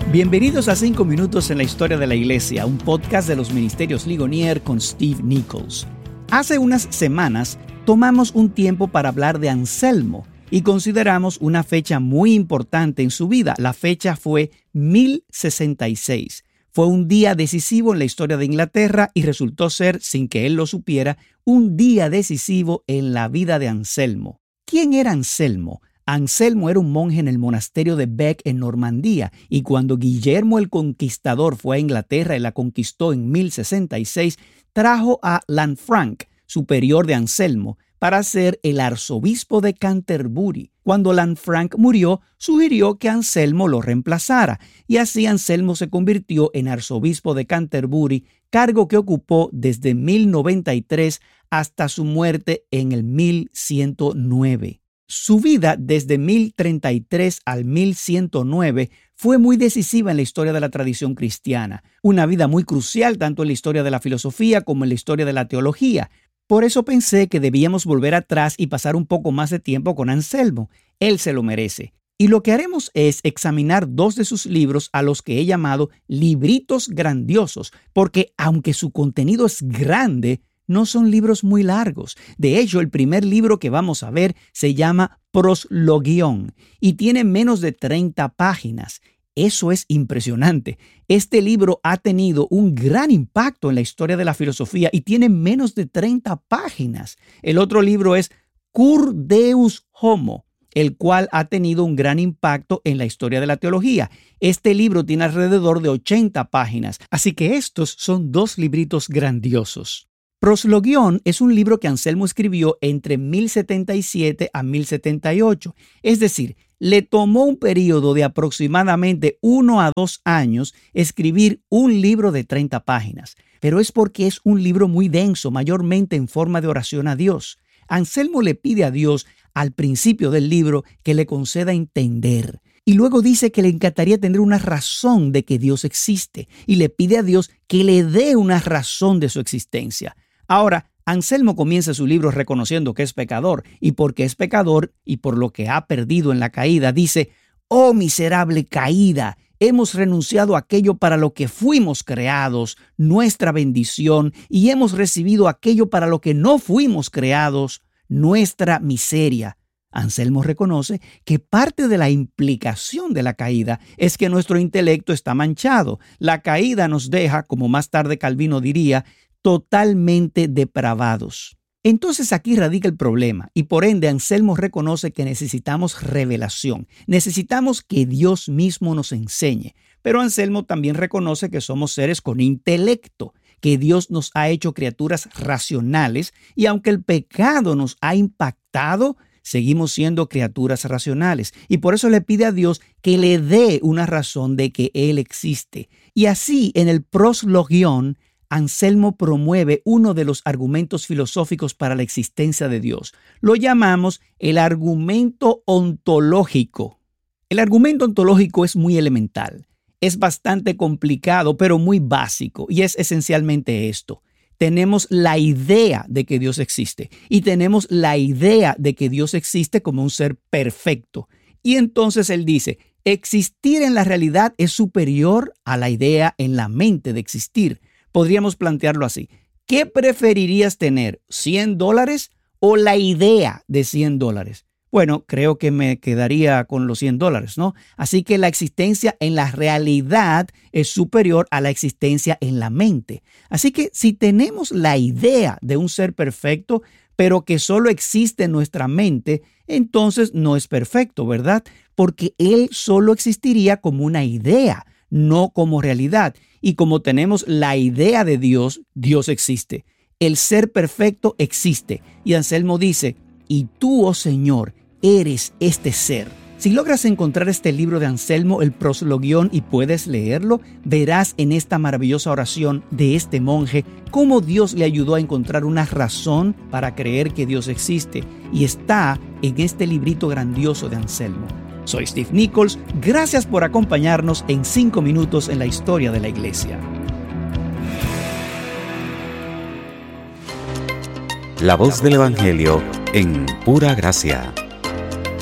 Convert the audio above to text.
Bienvenidos a 5 minutos en la historia de la iglesia, un podcast de los Ministerios Ligonier con Steve Nichols. Hace unas semanas tomamos un tiempo para hablar de Anselmo y consideramos una fecha muy importante en su vida. La fecha fue 1066. Fue un día decisivo en la historia de Inglaterra y resultó ser, sin que él lo supiera, un día decisivo en la vida de Anselmo. ¿Quién era Anselmo? Anselmo era un monje en el monasterio de Bec en Normandía, y cuando Guillermo el Conquistador fue a Inglaterra y la conquistó en 1066, trajo a Lanfranc, superior de Anselmo, para ser el arzobispo de Canterbury. Cuando Lanfranc murió, sugirió que Anselmo lo reemplazara, y así Anselmo se convirtió en arzobispo de Canterbury, cargo que ocupó desde 1093 hasta su muerte en el 1109. Su vida desde 1033 al 1109 fue muy decisiva en la historia de la tradición cristiana, una vida muy crucial tanto en la historia de la filosofía como en la historia de la teología. Por eso pensé que debíamos volver atrás y pasar un poco más de tiempo con Anselmo. Él se lo merece. Y lo que haremos es examinar 2 de sus libros a los que he llamado libritos grandiosos, porque aunque su contenido es grande, no son libros muy largos. De hecho, el primer libro que vamos a ver se llama Proslogion y tiene menos de 30 páginas. Eso es impresionante. Este libro ha tenido un gran impacto en la historia de la filosofía y tiene menos de 30 páginas. El otro libro es Cur Deus Homo, el cual ha tenido un gran impacto en la historia de la teología. Este libro tiene alrededor de 80 páginas, así que estos son 2 libritos grandiosos. Proslogion es un libro que Anselmo escribió entre 1077 a 1078, es decir, le tomó un periodo de aproximadamente 1 a 2 años escribir un libro de 30 páginas, pero es porque es un libro muy denso, mayormente en forma de oración a Dios. Anselmo le pide a Dios al principio del libro que le conceda entender. Y luego dice que le encantaría tener una razón de que Dios existe y le pide a Dios que le dé una razón de su existencia. Ahora, Anselmo comienza su libro reconociendo que es pecador, y porque es pecador y por lo que ha perdido en la caída, dice: «Oh miserable caída, hemos renunciado a aquello para lo que fuimos creados, nuestra bendición, y hemos recibido aquello para lo que no fuimos creados, nuestra miseria». Anselmo reconoce que parte de la implicación de la caída es que nuestro intelecto está manchado. La caída nos deja, como más tarde Calvino diría, totalmente depravados. Entonces aquí radica el problema y por ende Anselmo reconoce que necesitamos revelación, necesitamos que Dios mismo nos enseñe, pero Anselmo también reconoce que somos seres con intelecto, que Dios nos ha hecho criaturas racionales y aunque el pecado nos ha impactado, seguimos siendo criaturas racionales y por eso le pide a Dios que le dé una razón de que Él existe. Y así en el Proslogion, Anselmo promueve uno de los argumentos filosóficos para la existencia de Dios. Lo llamamos el argumento ontológico. El argumento ontológico es muy elemental, es bastante complicado, pero muy básico, y es esencialmente esto. Tenemos la idea de que Dios existe y tenemos la idea de que Dios existe como un ser perfecto. Y entonces él dice, existir en la realidad es superior a la idea en la mente de existir. Podríamos plantearlo así. ¿Qué preferirías tener, $100 o la idea de $100? Bueno, creo que me quedaría con los $100, ¿no? Así que la existencia en la realidad es superior a la existencia en la mente. Así que si tenemos la idea de un ser perfecto, pero que solo existe en nuestra mente, entonces no es perfecto, ¿verdad? Porque él solo existiría como una idea, no como realidad. Y como tenemos la idea de Dios, Dios existe. El ser perfecto existe. Y Anselmo dice, y tú, oh Señor, eres este ser. Si logras encontrar este libro de Anselmo, el Proslogion, y puedes leerlo, verás en esta maravillosa oración de este monje cómo Dios le ayudó a encontrar una razón para creer que Dios existe. Y está en este librito grandioso de Anselmo. Soy Steve Nichols. Gracias por acompañarnos en 5 minutos en la historia de la iglesia. La voz del Evangelio en pura gracia.